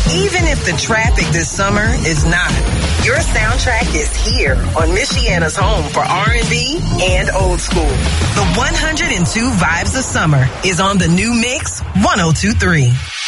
Even if the traffic this summer is not, your soundtrack is here on Michiana's home for R&B and old school. The 102 Vibes of Summer is on the new Mix 1023.